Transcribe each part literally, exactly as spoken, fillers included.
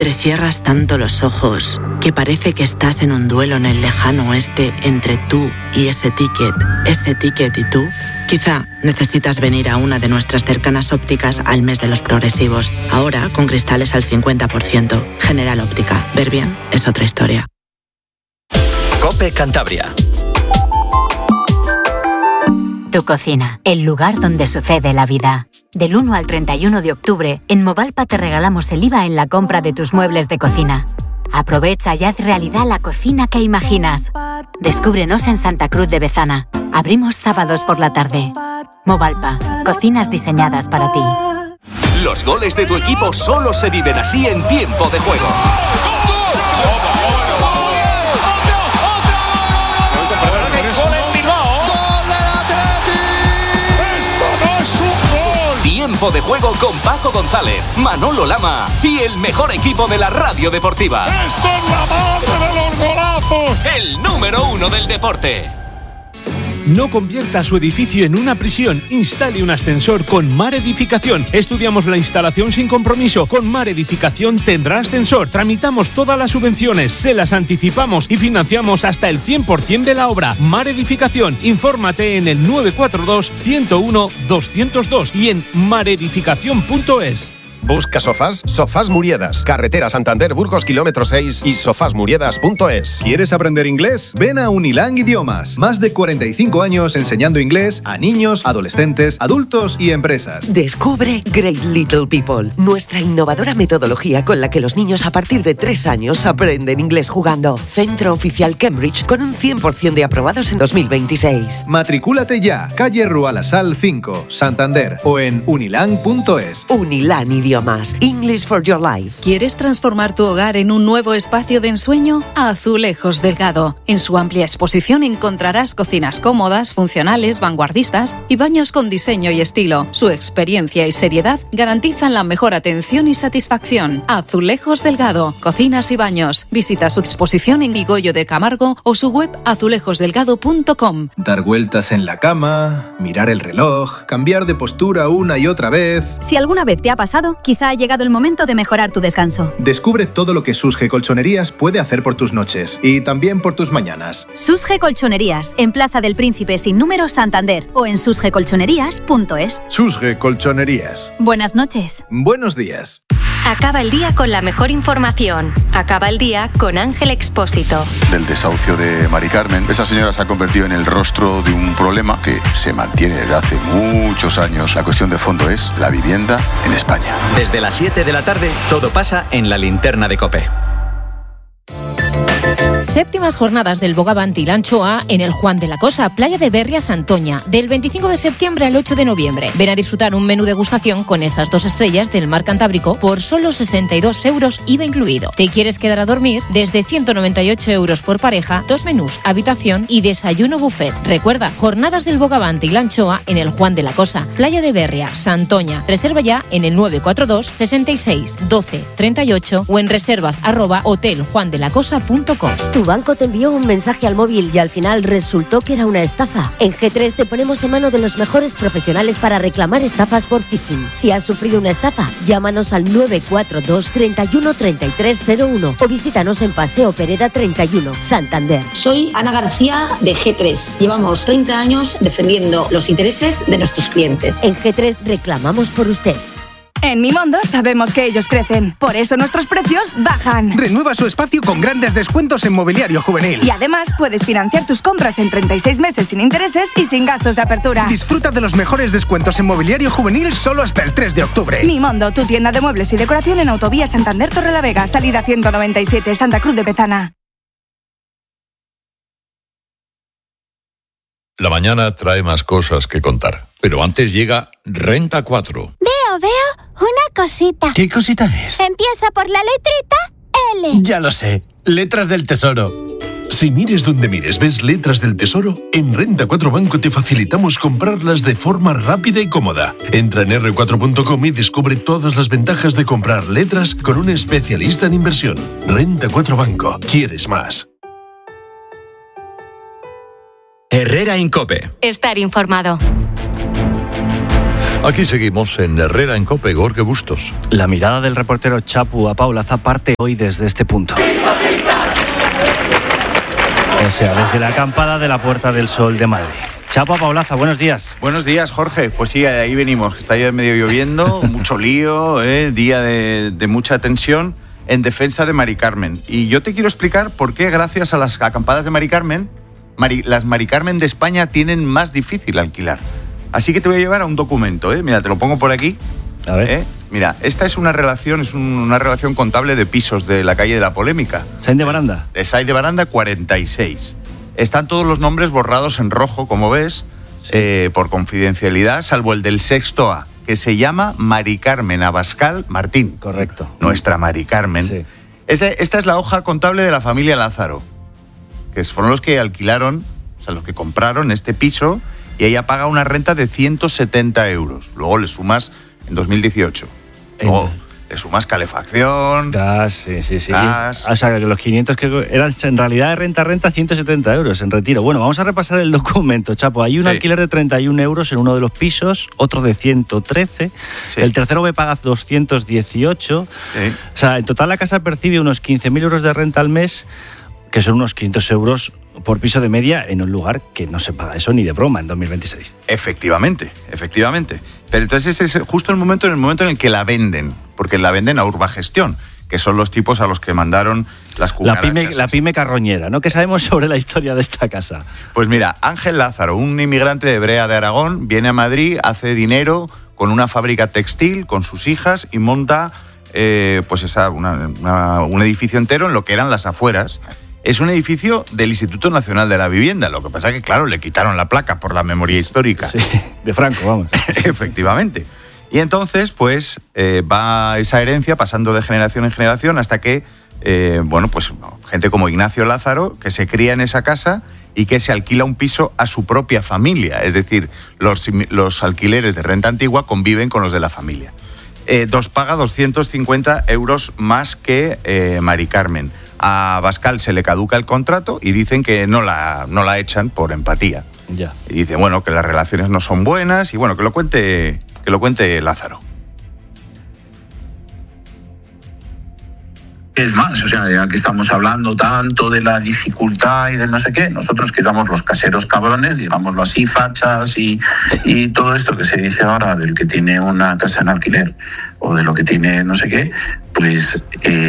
Entrecierras tanto los ojos que parece que estás en un duelo en el lejano oeste entre tú y ese ticket, ese ticket y tú. Quizá necesitas venir a una de nuestras cercanas ópticas al mes de los progresivos. Ahora con cristales al cincuenta por ciento. General Óptica. Ver bien es otra historia. COPE Cantabria. Tu cocina, el lugar donde sucede la vida. Del uno al treinta y uno de octubre, en Movalpa te regalamos el I V A en la compra de tus muebles de cocina. Aprovecha y haz realidad la cocina que imaginas. Descúbrenos en Santa Cruz de Bezana. Abrimos sábados por la tarde. Movalpa, cocinas diseñadas para ti. Los goles de tu equipo solo se viven así en tiempo de juego. Tiempo de juego con Paco González, Manolo Lama y el mejor equipo de la radio deportiva. ¡Esto es la madre de los golazos! El número uno del deporte. No convierta su edificio en una prisión. Instale un ascensor con Mar Edificación. Estudiamos la instalación sin compromiso. Con Mar Edificación tendrá ascensor. Tramitamos todas las subvenciones, se las anticipamos y financiamos hasta el cien por ciento de la obra. Mar Edificación. Infórmate en el nueve cuatro dos, ciento uno, doscientos dos y en maredificación punto es. ¿Busca sofás? Sofás Muriedas. Carretera Santander Burgos, kilómetro seis y sofás muriedas punto es. ¿Quieres aprender inglés? Ven a Unilang Idiomas. Más de cuarenta y cinco años enseñando inglés a niños, adolescentes, adultos y empresas. Descubre Great Little People, nuestra innovadora metodología con la que los niños a partir de tres años aprenden inglés jugando. Centro oficial Cambridge con un cien por ciento de aprobados en dos mil veintiséis. Matricúlate ya. Calle Rualasal cinco, Santander o en unilang punto es. Unilang Idiomas. English for your life. ¿Quieres transformar tu hogar en un nuevo espacio de ensueño? Azulejos Delgado. En su amplia exposición encontrarás cocinas cómodas, funcionales, vanguardistas y baños con diseño y estilo. Su experiencia y seriedad garantizan la mejor atención y satisfacción. Azulejos Delgado. Cocinas y baños. Visita su exposición en Vigollo de Camargo o su web azulejos delgado punto com. Dar vueltas en la cama, mirar el reloj, cambiar de postura una y otra vez. Si alguna vez te ha pasado, quizá ha llegado el momento de mejorar tu descanso. Descubre todo lo que Susge Colchonerías puede hacer por tus noches y también por tus mañanas. Susge Colchonerías, en Plaza del Príncipe sin número, Santander, o en susge colchonerías punto es. Susge Colchonerías. Buenas noches. Buenos días. Acaba el día con la mejor información. Acaba el día con Ángel Expósito. Del desahucio de Mari Carmen, esta señora se ha convertido en el rostro de un problema que se mantiene desde hace muchos años. La cuestión de fondo es la vivienda en España. Desde las siete de la tarde, todo pasa en la linterna de COPE. Séptimas jornadas del Bogavante y la Anchoa en el Juan de la Cosa, Playa de Berria, Santoña, del veinticinco de septiembre al ocho de noviembre. Ven a disfrutar un menú degustación con esas dos estrellas del mar Cantábrico por solo sesenta y dos euros, I V A incluido. ¿Te quieres quedar a dormir? Desde ciento noventa y ocho euros por pareja, dos menús, habitación y desayuno buffet. Recuerda, jornadas del Bogavante y la Anchoa en el Juan de la Cosa, Playa de Berria, Santoña. Reserva ya en el nueve cuatro dos, sesenta y seis, doce, treinta y ocho o en reservas arroba hotel juan de la cosa punto com. Tu banco te envió un mensaje al móvil y al final resultó que era una estafa. En G tres te ponemos en mano de los mejores profesionales para reclamar estafas por phishing. Si has sufrido una estafa, llámanos al nueve cuatro dos, treinta y uno, treinta y tres cero uno o visítanos en Paseo Pereda treinta y uno, Santander. Soy Ana García de G tres. Llevamos treinta años defendiendo los intereses de nuestros clientes. En G tres reclamamos por usted. En Mimondo sabemos que ellos crecen, por eso nuestros precios bajan. Renueva su espacio con grandes descuentos en mobiliario juvenil. Y además puedes financiar tus compras en treinta y seis meses sin intereses y sin gastos de apertura. Disfruta de los mejores descuentos en mobiliario juvenil solo hasta el tres de octubre. Mimondo, tu tienda de muebles y decoración en Autovía Santander Torrelavega, salida ciento noventa y siete, Santa Cruz de Bezana. La mañana trae más cosas que contar, pero antes llega Renta cuatro. Veo, veo una cosita. ¿Qué cosita es? Empieza por la letrita L. Ya lo sé, letras del tesoro. Si mires donde mires, ves letras del tesoro, en Renta cuatro Banco te facilitamos comprarlas de forma rápida y cómoda. Entra en erre cuatro punto com y descubre todas las ventajas de comprar letras con un especialista en inversión. Renta cuatro Banco. ¿Quieres más? Herrera en COPE. Estar informado. Aquí seguimos en Herrera en Cope, Gorge Bustos. La mirada del reportero Chapu a Paulaza parte hoy desde este punto. O sea, desde la acampada de la Puerta del Sol de Madrid. Chapu a Paulaza, buenos días. Buenos días, Jorge. Pues sí, ahí venimos. Está ya medio lloviendo, mucho lío, ¿eh? Día de, de mucha tensión en defensa de Mari Carmen. Y yo te quiero explicar por qué, gracias a las acampadas de Mari Carmen, Mari, las Mari Carmen de España tienen más difícil alquilar. Así que te voy a llevar a un documento, ¿eh? Mira, te lo pongo por aquí. A ver. ¿Eh? Mira, esta es una relación, es un, una relación contable de pisos de la calle de la Polémica. Sainz de Baranda. De Sainz de Baranda cuarenta y seis. Están todos los nombres borrados en rojo, como ves, sí. eh, por confidencialidad, salvo el del sexto A, que se llama Mari Carmen Abascal Martín. Correcto. Nuestra Mari Carmen. Sí. Este, esta es la hoja contable de la familia Lázaro, que fueron los que alquilaron, o sea, los que compraron este piso, y ella paga una renta de ciento setenta euros. Luego le sumas en dos mil dieciocho. Luego le sumas calefacción, gas, sí, sí, sí. gas. O sea, que los quinientos que eran en realidad de renta renta ciento setenta euros en retiro. Bueno, vamos a repasar el documento, Chapo. Hay un sí. alquiler de treinta y un euros en uno de los pisos, otro de ciento trece. Sí. El tercero me paga doscientos dieciocho. Sí. O sea, en total la casa percibe unos quince mil euros de renta al mes, que son unos quinientos euros por piso de media en un lugar que no se paga eso ni de broma en dos mil veintiséis. Efectivamente, efectivamente. Pero entonces ese es justo el momento, en el momento en el que la venden, porque la venden a Urbagestión, que son los tipos a los que mandaron las cucarachas. La pyme, la pyme carroñera, ¿no? ¿Qué sabemos sobre la historia de esta casa? Pues mira, Ángel Lázaro, un inmigrante de Brea de Aragón, viene a Madrid, hace dinero con una fábrica textil, con sus hijas, y monta eh, pues esa, una, una, un edificio entero en lo que eran las afueras. Es un edificio del Instituto Nacional de la Vivienda. Lo que pasa es que, claro, le quitaron la placa por la memoria histórica. Sí, de Franco, vamos. Efectivamente. Y entonces, pues, eh, va esa herencia pasando de generación en generación hasta que, eh, bueno, pues, gente como Ignacio Lázaro, que se cría en esa casa y que se alquila un piso a su propia familia. Es decir, los, los alquileres de renta antigua conviven con los de la familia. Eh, dos paga doscientos cincuenta euros más que eh, Mari Carmen. A Abascal se le caduca el contrato y dicen que no la, no la echan por empatía. Ya. Y dicen, bueno, que las relaciones no son buenas y bueno, que lo cuente, que lo cuente Lázaro. Es más, o sea, ya que estamos hablando tanto de la dificultad y de no sé qué, nosotros que éramos los caseros cabrones, digámoslo así, fachas y, y todo esto que se dice ahora del que tiene una casa en alquiler o de lo que tiene no sé qué, pues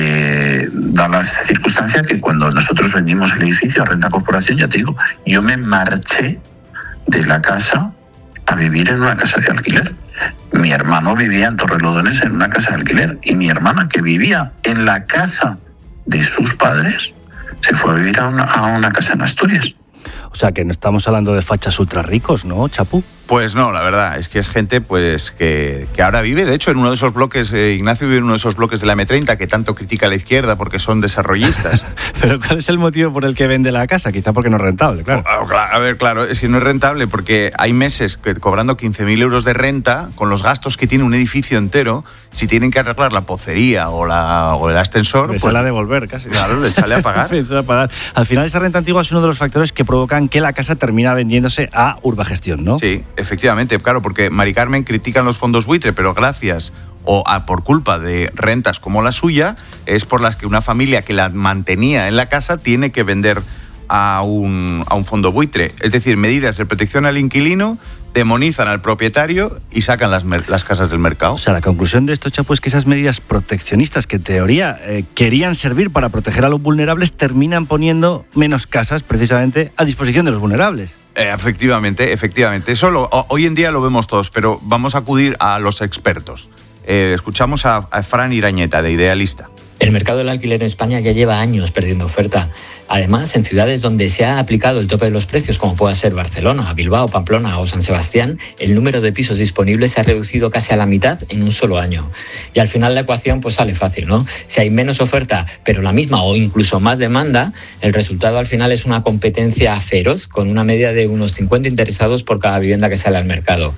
eh, da la circunstancia que cuando nosotros vendimos el edificio a Renta Corporación, ya te digo, yo me marché de la casa a vivir en una casa de alquiler. Mi hermano vivía en Torrelodones en una casa de alquiler y mi hermana, que vivía en la casa de sus padres, se fue a vivir a una, a una casa en Asturias. O sea, que no estamos hablando de fachas ultra ricos, ¿no, Chapu? Pues no, la verdad, es que es gente pues que, que ahora vive, de hecho, en uno de esos bloques, eh, Ignacio vive en uno de esos bloques de la eme treinta que tanto critica la izquierda porque son desarrollistas. Pero ¿cuál es el motivo por el que vende la casa? Quizá porque no es rentable, claro. A ver, claro, es que no es rentable porque hay meses que cobrando quince mil euros de renta, con los gastos que tiene un edificio entero, si tienen que arreglar la pocería o, la, o el ascensor... Les pues, sale a devolver casi. Claro, les sale a pagar. a pagar. Al final, esa renta antigua es uno de los factores que provocan que la casa termina vendiéndose a Urbagestión, ¿no? Sí, efectivamente, claro, porque Mari Carmen critican los fondos buitre, pero gracias o a, por culpa de rentas como la suya, es por las que una familia que la mantenía en la casa tiene que vender a un, a un fondo buitre. Es decir, medidas de protección al inquilino demonizan al propietario y sacan las, las casas del mercado. O sea, la conclusión de esto, Chapo, es que esas medidas proteccionistas que en teoría eh, querían servir para proteger a los vulnerables terminan poniendo menos casas precisamente a disposición de los vulnerables. Eh, efectivamente, efectivamente. Eso lo, hoy en día lo vemos todos, pero vamos a acudir a los expertos. Eh, escuchamos a, a Fran Irañeta, de Idealista. El mercado del alquiler en España ya lleva años perdiendo oferta. Además, en ciudades donde se ha aplicado el tope de los precios, como pueda ser Barcelona, Bilbao, Pamplona o San Sebastián, el número de pisos disponibles se ha reducido casi a la mitad en un solo año. Y al final la ecuación pues sale fácil, ¿no? Si hay menos oferta, pero la misma o incluso más demanda, el resultado al final es una competencia feroz, con una media de unos cincuenta interesados por cada vivienda que sale al mercado.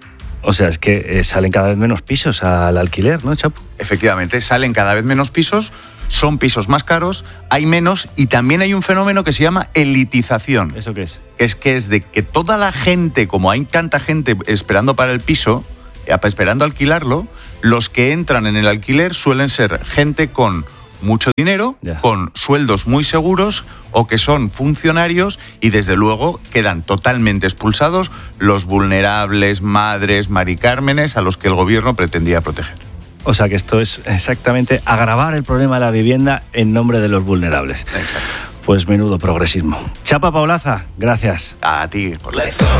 O sea, es que eh, salen cada vez menos pisos al alquiler, ¿no, Chapo? Efectivamente, salen cada vez menos pisos, son pisos más caros, hay menos y también hay un fenómeno que se llama elitización. ¿Eso qué es? Es que es de que toda la gente, como hay tanta gente esperando para el piso, esperando alquilarlo, los que entran en el alquiler suelen ser gente con mucho dinero, yeah. con sueldos muy seguros o que son funcionarios y desde luego quedan totalmente expulsados los vulnerables, madres, maricármenes a los que el gobierno pretendía proteger. O sea que esto es exactamente agravar el problema de la vivienda en nombre de los vulnerables. Exacto. Pues menudo progresismo. Chapa Paulaza, gracias. A ti por la...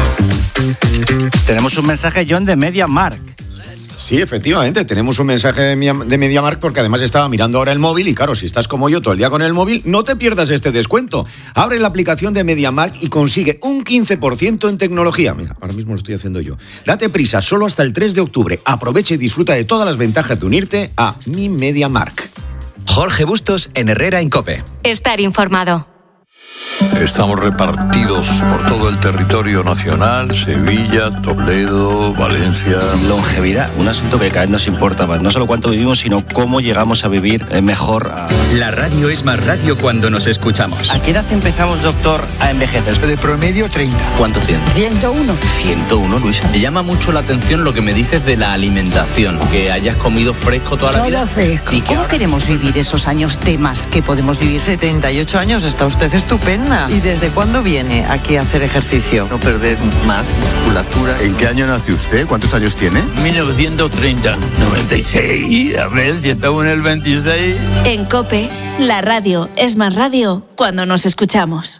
Tenemos un mensaje, John, de MediaMarkt. Sí, efectivamente, tenemos un mensaje de MediaMarkt porque además estaba mirando ahora el móvil y claro, si estás como yo todo el día con el móvil, no te pierdas este descuento. Abre la aplicación de MediaMarkt y consigue un quince por ciento en tecnología. Mira, ahora mismo lo estoy haciendo yo. Date prisa, solo hasta el tres de octubre. Aprovecha y disfruta de todas las ventajas de unirte a Mi MediaMarkt. Jorge Bustos en Herrera en COPE. Estar informado. Estamos repartidos por todo el territorio nacional, Sevilla, Toledo, Valencia. Longevidad, un asunto que cada vez nos importa más. No solo cuánto vivimos, sino cómo llegamos a vivir mejor. A... La radio es más radio cuando nos escuchamos. ¿A qué edad empezamos, doctor, a envejecer? De promedio, treinta. ¿Cuánto tiene? ciento uno. ciento uno, Luisa. Me llama mucho la atención lo que me dices de la alimentación. Que hayas comido fresco toda la Todo vida. fresco. ¿Y ¿Cómo ahora... queremos vivir esos años de más que podemos vivir? setenta y ocho años, está usted estupenda. ¿Y desde cuándo viene aquí a hacer ejercicio? No perder más musculatura. ¿En qué año nació usted? ¿Cuántos años tiene? mil novecientos treinta. noventa y seis. A ver si estamos en el veintiséis. En COPE, la radio es más radio cuando nos escuchamos.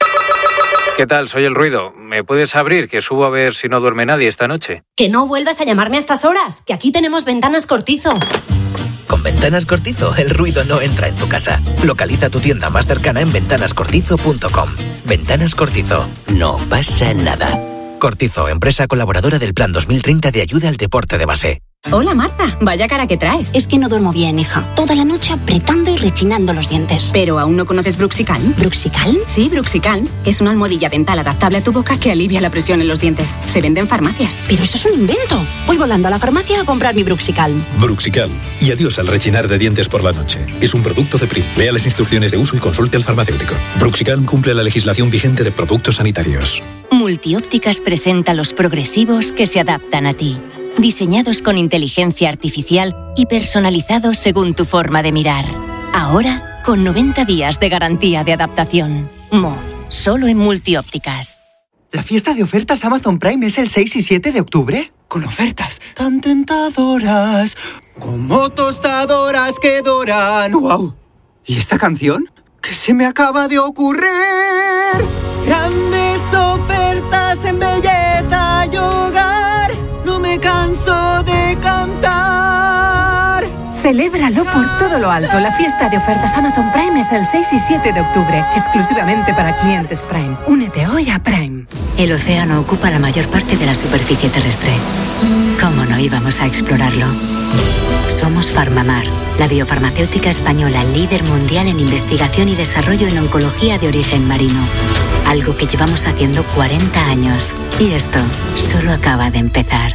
¿Qué tal? Soy El Ruido. ¿Me puedes abrir? Que subo a ver si no duerme nadie esta noche. Que no vuelvas a llamarme a estas horas, que aquí tenemos Ventanas Cortizo. Con Ventanas Cortizo, el ruido no entra en tu casa. Localiza tu tienda más cercana en ventanas cortizo punto com. Ventanas Cortizo. No pasa nada. Cortizo, empresa colaboradora del Plan dos mil treinta de ayuda al deporte de base. Hola, Marta. Vaya cara que traes. Es que no duermo bien, hija. Toda la noche apretando y rechinando los dientes. ¿Pero aún no conoces Bruxicalm? ¿Bruxicalm? Sí, Bruxicalm. Es una almohadilla dental adaptable a tu boca que alivia la presión en los dientes. Se vende en farmacias. Pero eso es un invento. Voy volando a la farmacia a comprar mi Bruxicalm. Bruxicalm. Y adiós al rechinar de dientes por la noche. Es un producto de Prim. Lea las instrucciones de uso y consulte al farmacéutico. Bruxicalm cumple la legislación vigente de productos sanitarios. Multiópticas presenta los progresivos que se adaptan a ti. Diseñados con inteligencia artificial y personalizados según tu forma de mirar. Ahora, con noventa días de garantía de adaptación. Mo, solo en Multiópticas. ¿La fiesta de ofertas Amazon Prime es el seis y siete de octubre? Con ofertas tan tentadoras, como tostadoras que doran. ¡Wow! ¿Y esta canción? ¿Qué se me acaba de ocurrir? Grandes ofertas en belleza y hogar. No me canso de cantar. Celébralo por todo lo alto. La fiesta de ofertas Amazon Prime es el seis y siete de octubre, exclusivamente para clientes Prime. Únete hoy a Prime. El océano ocupa la mayor parte de la superficie terrestre. ¿Cómo no íbamos a explorarlo? Somos Farmamar, la biofarmacéutica española líder mundial en investigación y desarrollo en oncología de origen marino. Algo que llevamos haciendo cuarenta años. Y esto solo acaba de empezar.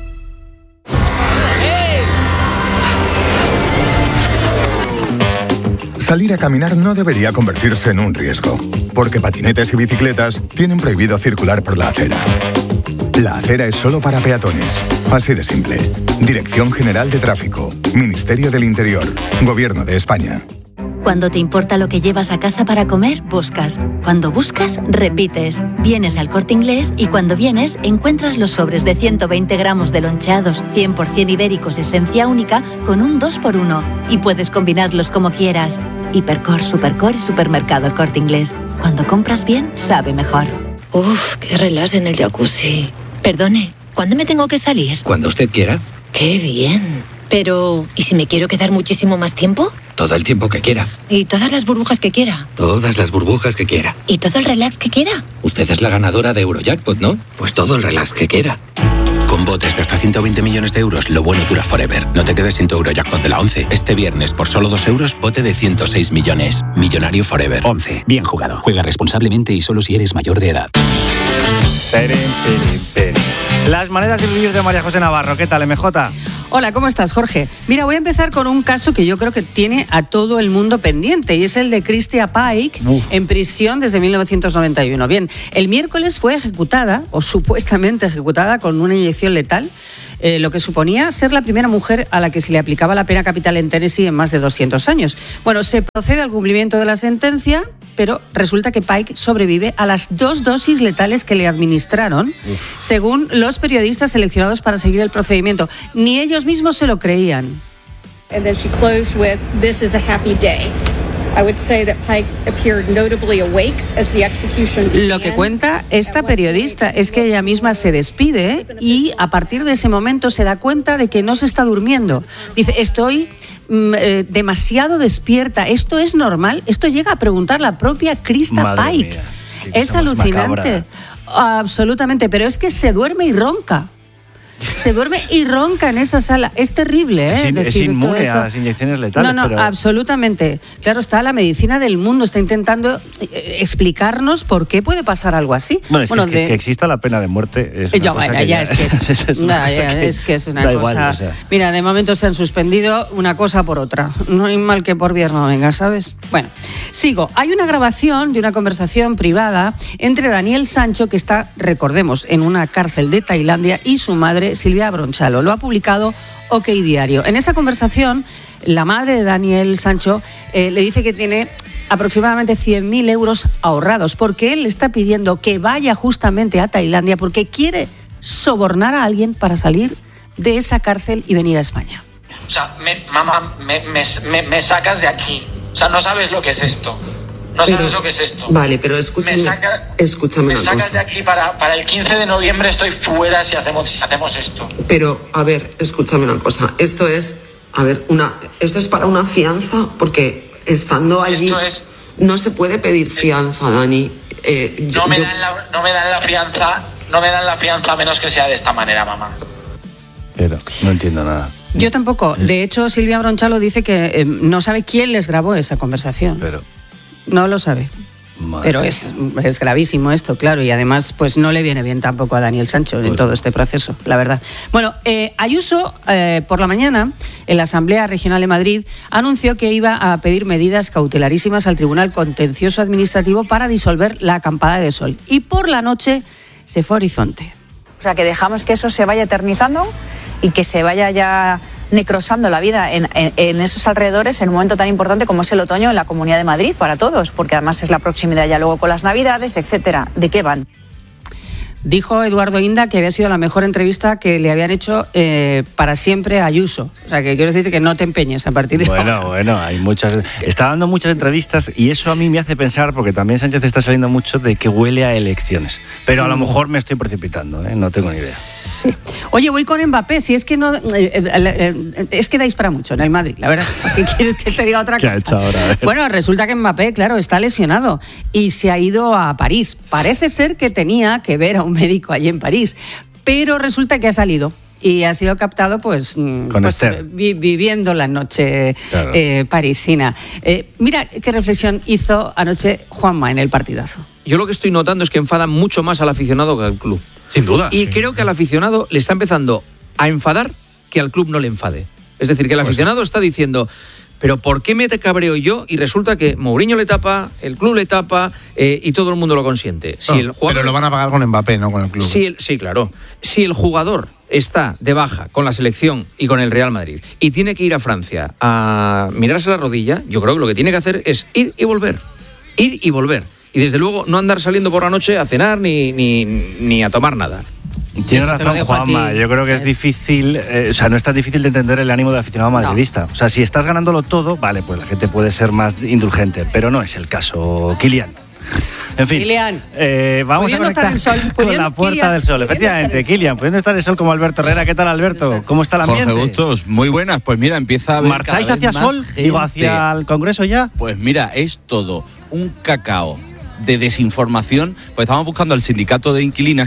Salir a caminar no debería convertirse en un riesgo, porque patinetes y bicicletas tienen prohibido circular por la acera. La acera es solo para peatones. Así de simple. Dirección General de Tráfico. Ministerio del Interior. Gobierno de España. Cuando te importa lo que llevas a casa para comer, buscas. Cuando buscas, repites. Vienes al Corte Inglés y cuando vienes, encuentras los sobres de ciento veinte gramos de loncheados cien por ciento ibéricos esencia única con un dos por uno. Y puedes combinarlos como quieras. Hipercor, Supercor y Supermercado El Corte Inglés. Cuando compras bien, sabe mejor. Uf, qué relax en el jacuzzi. Perdone, ¿cuándo me tengo que salir? Cuando usted quiera. ¡Qué bien! Pero, ¿y si me quiero quedar muchísimo más tiempo? Todo el tiempo que quiera. ¿Y todas las burbujas que quiera? Todas las burbujas que quiera. ¿Y todo el relax que quiera? Usted es la ganadora de Eurojackpot, ¿no? Pues todo el relax que quiera. Con botes de hasta ciento veinte millones de euros, lo bueno dura forever. No te quedes sin tu Eurojackpot de la once. Este viernes, por solo dos euros, bote de ciento seis millones. Millonario forever. once. Bien jugado. Juega responsablemente y solo si eres mayor de edad. Las maneras de vivir de María José Navarro. ¿Qué tal, M J? Hola, ¿cómo estás, Jorge? Mira, voy a empezar con un caso que yo creo que tiene a todo el mundo pendiente y es el de Christia Pike, Uf. en prisión desde mil novecientos noventa y uno. Bien, el miércoles fue ejecutada, o supuestamente ejecutada, con una inyección letal, eh, lo que suponía ser la primera mujer a la que se le aplicaba la pena capital en Tennessee en más de doscientos años. Bueno, se procede al cumplimiento de la sentencia, pero resulta que Pike sobrevive a las dos dosis letales que le administraron, Uf. según los periodistas seleccionados para seguir el procedimiento. Ni ellos mismos se lo creían. And then she closed with, "This is a happy day." I would say that Pike appeared notably awake as the execution began. Lo que cuenta esta periodista es que ella misma se despide y a partir de ese momento se da cuenta de que no se está durmiendo. Dice, estoy mm, eh, demasiado despierta, ¿esto es normal? Esto llega a preguntar la propia Christia Madre Pike. Mía, es alucinante. Absolutamente, pero es que se duerme y ronca. Se duerme y ronca en esa sala. Es terrible, ¿eh? Es, in, decir, es inmune a las inyecciones letales. No, no, pero... absolutamente. Claro, está la medicina del mundo, está intentando explicarnos por qué puede pasar algo así. Bueno, es bueno, que, de... que, que exista la pena de muerte es una ya, cosa bueno, que ya, ya... es que es, es, una, ya, que es que es una cosa... Igual, o sea. Mira, de momento se han suspendido una cosa por otra. No hay mal que por bien no venga, ¿sabes? Bueno, sigo. Hay una grabación de una conversación privada entre Daniel Sancho, que está, recordemos, en una cárcel de Tailandia, y su madre, Silvia Bronchalo. Lo ha publicado OK Diario. En esa conversación, la madre de Daniel Sancho eh, le dice que tiene aproximadamente cien mil euros ahorrados porque él le está pidiendo que vaya justamente a Tailandia porque quiere sobornar a alguien para salir de esa cárcel y venir a España. O sea, me, mamá, me, me, me, me sacas de aquí. O sea, no sabes lo que es esto. No pero, sabes lo que es esto. Vale, pero escúchame, me saca, escúchame me una sacas cosa. de aquí para, para el quince de noviembre estoy fuera si hacemos, si hacemos esto. Pero, a ver, escúchame una cosa. Esto es, a ver, una, esto es para una fianza, porque estando allí esto es, no se puede pedir fianza, Dani. Eh, no, yo, me yo... dan la, no me dan la fianza, no me dan la fianza a menos que sea de esta manera, mamá. Pero no entiendo nada. Yo tampoco. De hecho, Silvia Bronchalo dice que eh, no sabe quién les grabó esa conversación. Pero... No lo sabe. Madre Pero es, es gravísimo esto, claro, y además pues no le viene bien tampoco a Daniel Sancho pues en todo este proceso, la verdad. Bueno, eh, Ayuso eh, por la mañana en la Asamblea Regional de Madrid anunció que iba a pedir medidas cautelarísimas al Tribunal Contencioso Administrativo para disolver la acampada de Sol. Y por la noche se fue a Horizonte. O sea, que dejamos que eso se vaya eternizando y que se vaya ya necrosando la vida en, en, en esos alrededores en un momento tan importante como es el otoño en la Comunidad de Madrid para todos, porque además es la proximidad ya luego con las Navidades, etcétera. ¿De qué van? Dijo Eduardo Inda que había sido la mejor entrevista que le habían hecho eh, para siempre a Ayuso. O sea, que quiero decirte que no te empeñes a partir de bueno, ahora. Bueno, hay muchas... Está dando muchas entrevistas y eso a mí me hace pensar, porque también Sánchez está saliendo mucho de que huele a elecciones. Pero a lo mejor me estoy precipitando, ¿eh? No tengo ni idea. Sí. Oye, voy con Mbappé. Si es que no... Eh, eh, eh, es que dais para mucho en el Madrid, la verdad. ¿Qué quieres que te diga otra ¿Qué cosa? ha hecho ahora? Bueno, resulta que Mbappé, claro, está lesionado y se ha ido a París. Parece ser que tenía que ver a un médico allí en París. Pero resulta que ha salido y ha sido captado pues, pues vi, viviendo la noche claro. eh, parisina. Eh, mira qué reflexión hizo anoche Juanma en el partidazo. Yo lo que estoy notando es que enfada mucho más al aficionado que al club. Sin duda. Y sí. creo que al aficionado le está empezando a enfadar que al club no le enfade. Es decir, que el aficionado pues, está diciendo... Pero ¿por qué me cabreo yo? Y resulta que Mourinho le tapa, el club le tapa eh, y todo el mundo lo consiente. Si no, el jugador, pero lo van a pagar con Mbappé, no con el club. Si el, sí, claro. Si el jugador está de baja con la selección y con el Real Madrid y tiene que ir a Francia a mirarse la rodilla, yo creo que lo que tiene que hacer es ir y volver. Ir y volver. Y desde luego no andar saliendo por la noche a cenar ni, ni, ni a tomar nada. Tiene razón Juanma, yo creo que es, es difícil, eh, o sea, no es tan difícil de entender el ánimo del aficionado madridista. No. O sea, si estás ganándolo todo, vale, pues la gente puede ser más indulgente, pero no es el caso. Kylian. En fin, Kylian, eh, vamos a conectar el sol, con la Puerta Kylian, del Sol. Efectivamente, Kylian, pudiendo estar el sol como Alberto Herrera. ¿Qué tal, Alberto? ¿Cómo está el ambiente? Jorge Bustos, muy buenas. Pues mira, empieza a haber ¿Marcháis hacia Sol? Gente. Digo, hacia el Congreso ya. Pues mira, es todo un cacao de desinformación. Pues estamos buscando al sindicato de inquilinas que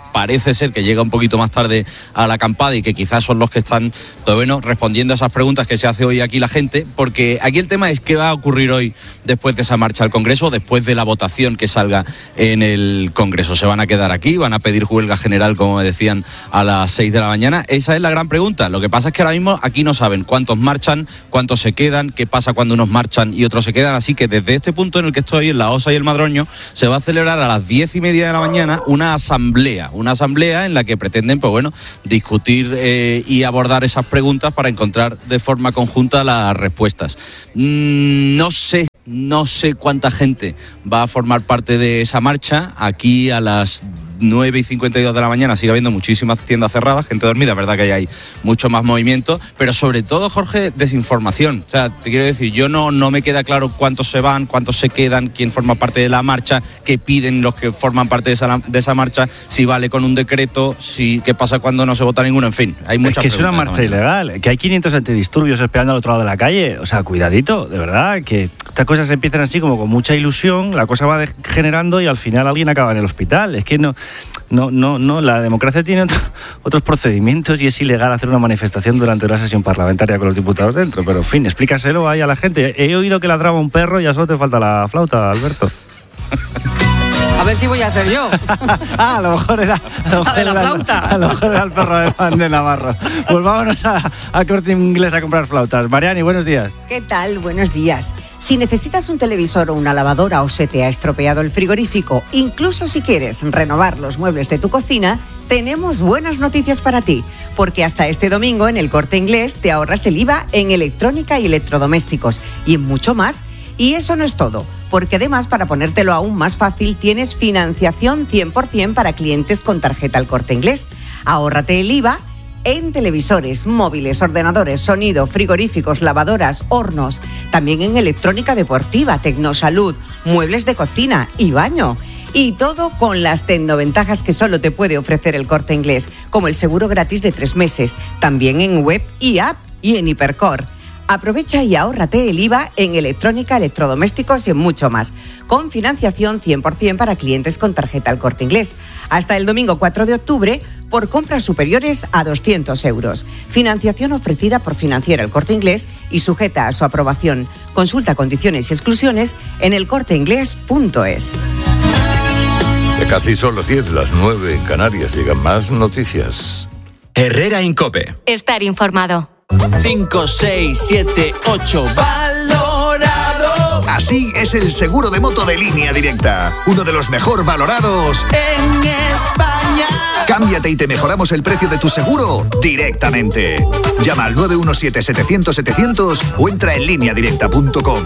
parece ser que llega un poquito más tarde a la acampada y que quizás son los que están, pues bueno, respondiendo a esas preguntas que se hace hoy aquí la gente, porque aquí el tema es qué va a ocurrir hoy después de esa marcha al Congreso, después de la votación que salga en el Congreso. ¿Se van a quedar aquí? ¿Van a pedir huelga general, como me decían, a las seis de la mañana? Esa es la gran pregunta. Lo que pasa es que ahora mismo aquí no saben cuántos marchan, cuántos se quedan, qué pasa cuando unos marchan y otros se quedan, así que desde este punto en el que estoy, en la Osa y el Madroño, se va a celebrar a las diez y media de la mañana una asamblea, una asamblea en la que pretenden, pues bueno, discutir eh, y abordar esas preguntas para encontrar de forma conjunta las respuestas. Mm, no sé, no sé cuánta gente va a formar parte de esa marcha. Aquí a las nueve y cincuenta y dos de la mañana sigue habiendo muchísimas tiendas cerradas, gente dormida, es verdad que hay mucho más movimiento, pero sobre todo, Jorge, desinformación. O sea, te quiero decir, yo no, no me queda claro cuántos se van, cuántos se quedan, quién forma parte de la marcha, qué piden los que forman parte de esa, de esa marcha, si vale con un decreto, si qué pasa cuando no se vota ninguno, en fin, hay muchas preguntas. Es que es una marcha ilegal, que hay quinientos antidisturbios esperando al otro lado de la calle, o sea, cuidadito, de verdad, que estas cosas empiezan así como con mucha ilusión, la cosa va degenerando y al final alguien acaba en el hospital. Es que no... No, no, no, la democracia tiene otro, otros procedimientos y es ilegal hacer una manifestación durante la sesión parlamentaria con los diputados dentro, pero en fin, explícaselo ahí a la gente. He oído que ladraba un perro y ya solo te falta la flauta, Alberto. A ver si voy a ser yo. Ah, a lo mejor era, a lo mejor de la era, flauta. A lo mejor era el perro de Juan de Navarro. Pues vámonos a, a Corte Inglés a comprar flautas. Mariani, buenos días. ¿Qué tal? Buenos días. Si necesitas un televisor o una lavadora o se te ha estropeado el frigorífico, incluso si quieres renovar los muebles de tu cocina, tenemos buenas noticias para ti, porque hasta este domingo en el Corte Inglés te ahorras el I V A en electrónica y electrodomésticos y en mucho más. Y eso no es todo, porque además, para ponértelo aún más fácil, tienes financiación cien por ciento para clientes con tarjeta El Corte Inglés. Ahórrate el I V A en televisores, móviles, ordenadores, sonido, frigoríficos, lavadoras, hornos, también en electrónica deportiva, tecnosalud, muebles de cocina y baño. Y todo con las tecnoventajas que solo te puede ofrecer El Corte Inglés, como el seguro gratis de tres meses, también en web y app y en Hipercor. Aprovecha y ahórrate el I V A en electrónica, electrodomésticos y en mucho más, con financiación cien por ciento para clientes con tarjeta El Corte Inglés. Hasta el domingo cuatro de octubre, por compras superiores a doscientos euros. Financiación ofrecida por Financiera El Corte Inglés y sujeta a su aprobación. Consulta condiciones y exclusiones en el corte inglés punto es. Ya casi son las diez, las nueve en Canarias. Llegan más noticias. Herrera Incope. Estar informado. cinco, seis, siete, ocho. ¡Valorado! Así es el seguro de moto de Línea Directa. Uno de los mejor valorados en España. Cámbiate y te mejoramos el precio de tu seguro directamente. Llama al nueve uno siete, setecientos, setecientos o entra en línea directa punto com.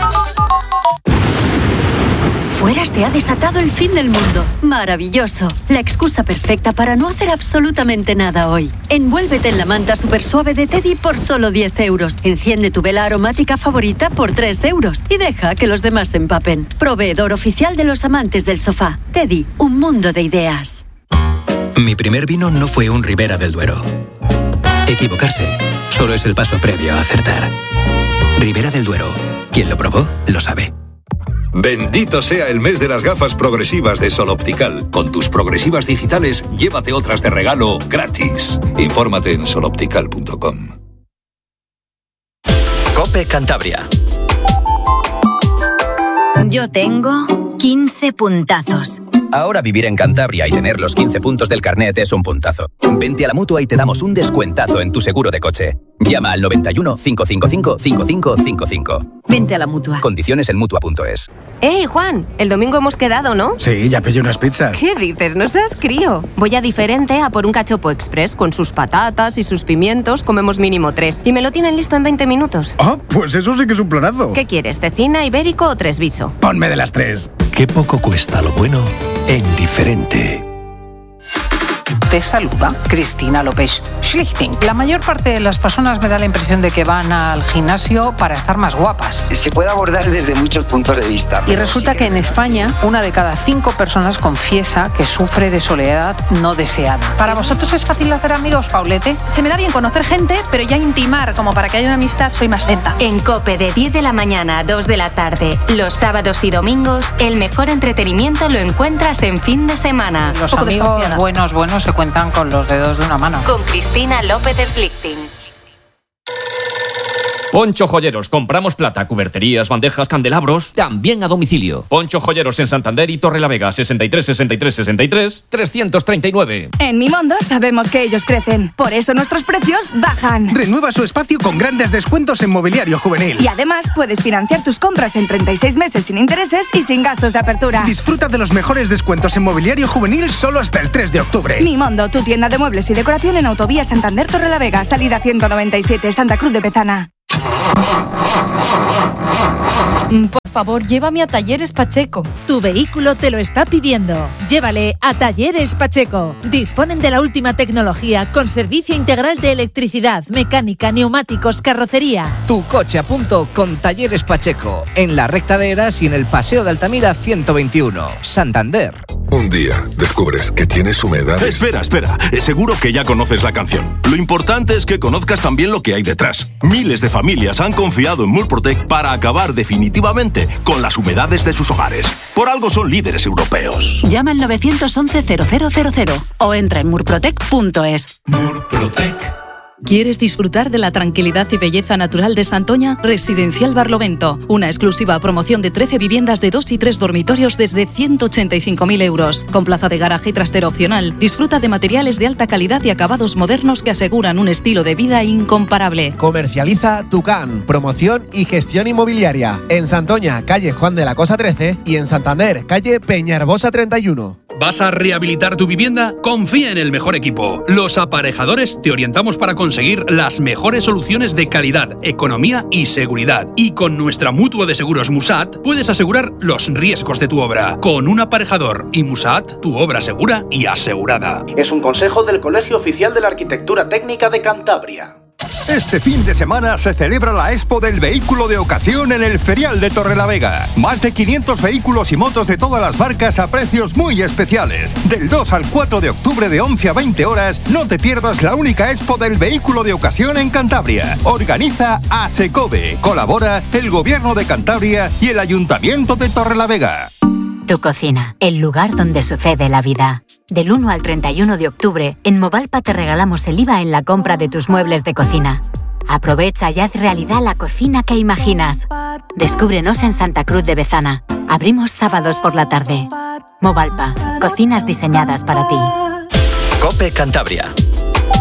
Fuera se ha desatado el fin del mundo. Maravilloso. La excusa perfecta para no hacer absolutamente nada hoy. Envuélvete en la manta super suave de Teddy por solo diez euros. Enciende tu vela aromática favorita por tres euros. Y deja que los demás se empapen. Proveedor oficial de los amantes del sofá. Teddy, un mundo de ideas. Mi primer vino no fue un Ribera del Duero. Equivocarse solo es el paso previo a acertar. Ribera del Duero. Quien lo probó, lo sabe. Bendito sea el mes de las gafas progresivas de Sol Optical. Con tus progresivas digitales, llévate otras de regalo gratis. Infórmate en sol optical punto com. COPE Cantabria. Yo tengo quince puntazos. Ahora vivir en Cantabria y tener los quince puntos del carnet es un puntazo. Vente a la Mutua y te damos un descuentazo en tu seguro de coche. Llama al noventa y uno, cinco cinco cinco, cinco cinco cinco cinco. Vente a la Mutua. Condiciones en mutua punto es. ¡Ey, Juan! El domingo hemos quedado, ¿no? Sí, ya pillé unas pizzas. ¿Qué dices? No seas crío. Voy a Diferente a por un cachopo express con sus patatas y sus pimientos. Comemos mínimo tres. Y me lo tienen listo en veinte minutos. Ah, pues eso sí que es un planazo. ¿Qué quieres? ¿Cecina, ibérico o tresviso? Ponme de las tres. Qué poco cuesta lo bueno en Diferente. Te saluda Cristina López Schlichting. La mayor parte de las personas me da la impresión de que van al gimnasio para estar más guapas. Se puede abordar desde muchos puntos de vista. Y resulta que en España una de cada cinco personas confiesa que sufre de soledad no deseada. ¿Para vosotros es fácil hacer amigos, Paulete? Se me da bien conocer gente, pero ya intimar como para que haya una amistad soy más lenta. En COPE de diez de la mañana a dos de la tarde, los sábados y domingos, el mejor entretenimiento lo encuentras en fin de semana. Los amigos buenos, buenos se cuentan con los dedos de una mano. Con Cristina López Slichting. Poncho Joyeros, compramos plata, cuberterías, bandejas, candelabros, también a domicilio. Poncho Joyeros en Santander y Torrelavega, sesenta y tres sesenta y tres sesenta y tres, trescientos treinta y nueve. En Mimondo sabemos que ellos crecen, por eso nuestros precios bajan. Renueva su espacio con grandes descuentos en mobiliario juvenil. Y además puedes financiar tus compras en treinta y seis meses sin intereses y sin gastos de apertura. Disfruta de los mejores descuentos en mobiliario juvenil solo hasta el tres de octubre. Mimondo, tu tienda de muebles y decoración en Autovía Santander Torrelavega, salida ciento noventa y siete, Santa Cruz de Bezana. Por favor, llévame a Talleres Pacheco. Tu vehículo te lo está pidiendo. Llévale a Talleres Pacheco. Disponen de la última tecnología con servicio integral de electricidad, mecánica, neumáticos, carrocería. Tu coche a punto con Talleres Pacheco. En la recta de Eras y en el Paseo de Altamira ciento veintiuno, Santander. Un día descubres que tienes humedades. Espera, espera. Seguro que ya conoces la canción. Lo importante es que conozcas también lo que hay detrás. Miles de familias han confiado en Murprotec para acabar definitivamente con las humedades de sus hogares. Por algo son líderes europeos. Llama al nueve once cero cero cero cero o entra en murprotec punto es. Murprotec. ¿Quieres disfrutar de la tranquilidad y belleza natural de Santoña? Residencial Barlovento, una exclusiva promoción de trece viviendas de dos y tres dormitorios desde ciento ochenta y cinco mil euros, con plaza de garaje y trastero opcional. Disfruta de materiales de alta calidad y acabados modernos que aseguran un estilo de vida incomparable. Comercializa Tucán, promoción y gestión inmobiliaria. En Santoña, calle Juan de la Cosa trece y en Santander, calle Peñarbosa treinta y uno. ¿Vas a rehabilitar tu vivienda? Confía en el mejor equipo. Los Aparejadores te orientamos para conseguir las mejores soluciones de calidad, economía y seguridad. Y con nuestra mutua de seguros Musat puedes asegurar los riesgos de tu obra. Con un aparejador y Musat, tu obra segura y asegurada. Es un consejo del Colegio Oficial de la Arquitectura Técnica de Cantabria. Este fin de semana se celebra la Expo del Vehículo de Ocasión en el Ferial de Torrelavega. Más de quinientos vehículos y motos de todas las marcas a precios muy especiales. Del dos al cuatro de octubre de once a veinte horas, no te pierdas la única Expo del Vehículo de Ocasión en Cantabria. Organiza ASECOVE. Colabora el Gobierno de Cantabria y el Ayuntamiento de Torrelavega. Tu cocina, el lugar donde sucede la vida. Del uno al treinta y uno de octubre, en Movalpa te regalamos el I V A en la compra de tus muebles de cocina. Aprovecha y haz realidad la cocina que imaginas. Descúbrenos en Santa Cruz de Bezana. Abrimos sábados por la tarde. Movalpa, cocinas diseñadas para ti. COPE Cantabria.